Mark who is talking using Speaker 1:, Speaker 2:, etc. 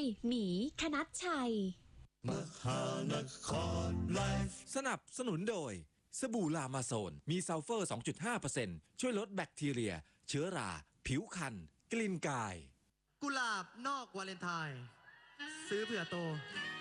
Speaker 1: หมีคณัชชัย
Speaker 2: มหานครไลฟ์สนับสนุนโดยสบู่ลามาโซนมีซัลเฟอร์ 2.5% ช่วยลดแบคทีเรียเชื้อราผิวคันกลิ่นกาย
Speaker 3: กุหลาบนอกวาเลนไทน์ซื้อเผื่อโต